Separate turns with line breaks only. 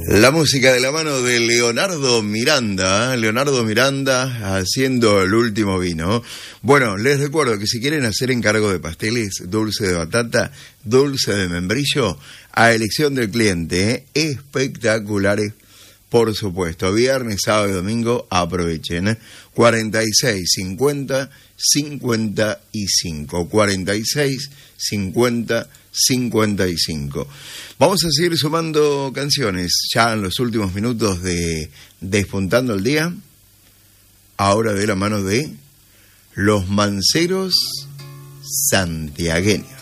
La música de la mano de Leonardo Miranda, Leonardo Miranda haciendo el último vino. Bueno, les recuerdo que si quieren hacer encargo de pasteles, dulce de batata, dulce de membrillo, a elección del cliente, espectaculares, por supuesto. Viernes, sábado y domingo, aprovechen. 46 50 55, 46 50 55. Vamos a seguir sumando canciones ya en los últimos minutos de Despuntando el Día, ahora de la mano de Los Manceros Santiagueños.